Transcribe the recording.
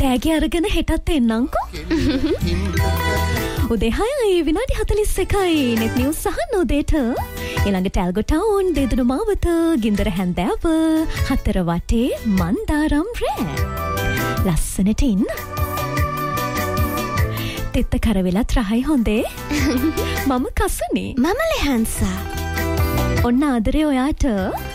තෑගි අරගෙන හෙටත් එන්නම්කෝ. උදේ 6යි විනාඩි 41යි net news සහ උදේට ඊළඟට ඇල්ගෝ ටවුන් දෙදුණු මාවත ගින්දර හැන්දෑව හතර වටේ මන්දාරම් රෑ. ලස්සනට ඉන්න. තෙත්ත කරවෙලත් රහයි හොඳේ. මම කසුනේ. මම ලෙහන්සා. ඔන්න ආදරේ ඔයාට